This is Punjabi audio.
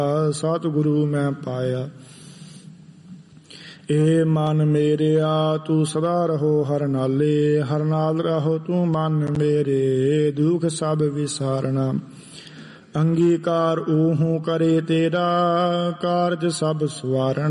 ਸਤਿਗੁਰੂ ਮੈਂ ਪਾਇਆ। ਏ ਮਨ ਮੇਰਿਆ ਤੂੰ ਸਦਾ ਰਹੋ ਹਰ ਨਾਲੇ, ਹਰ ਨਾਲ ਰਹੋ ਤੂੰ ਮਨ ਮੇਰੇ, ਦੁਖ ਸਭ ਵਿਸਾਰਣਾ। ਅੰਗੀਕਾਰ ਊਹੂ ਕਰੇ ਤੇਰਾ, ਕਾਰਜ ਸਭ ਸਵਾਰਣਾ।